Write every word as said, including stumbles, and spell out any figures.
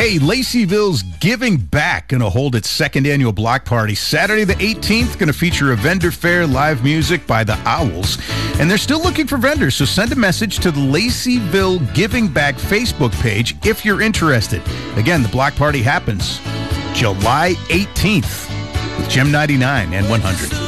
Hey, Laceyville's Giving Back going to hold its second annual block party Saturday the eighteenth. Going to feature a vendor fair, live music by the Owls. And they're still looking for vendors, so send a message to the Laceyville Giving Back Facebook page if you're interested. Again, the block party happens July eighteenth with Gem ninety-nine and one hundred.